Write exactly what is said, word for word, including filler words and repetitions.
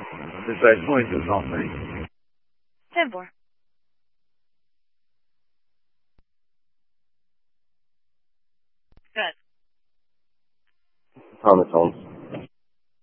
Decide points is not me. ten four. Good. Thomas Holmes.